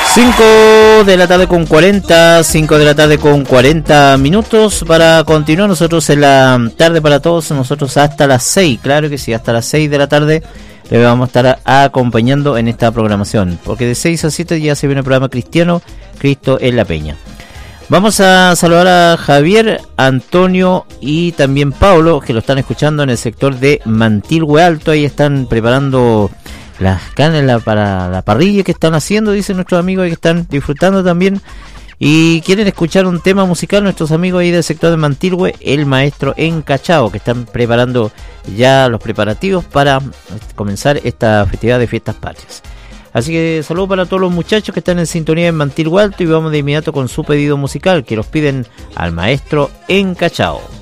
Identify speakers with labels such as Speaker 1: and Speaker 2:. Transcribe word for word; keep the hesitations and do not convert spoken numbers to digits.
Speaker 1: cinco de la tarde con cuarenta, cinco de la tarde con cuarenta minutos para continuar nosotros en la tarde para todos, nosotros hasta las seis, claro que sí, hasta las seis de la tarde le vamos a estar acompañando en esta programación, porque de seis a siete ya se viene el programa cristiano, Cristo en la Peña. Vamos a saludar a Javier, Antonio y también Pablo, que lo están escuchando en el sector de Mantilhue Alto, ahí están preparando las carnes para la parrilla que están haciendo, dicen nuestros amigos que están disfrutando también y quieren escuchar un tema musical. Nuestros amigos ahí del sector de Mantilhue, el maestro Encachao, que están preparando ya los preparativos para comenzar esta festividad de fiestas patrias. Así que saludos para todos los muchachos que están en sintonía en Mantilhue Alto y vamos de inmediato con su pedido musical que los piden al maestro Encachao.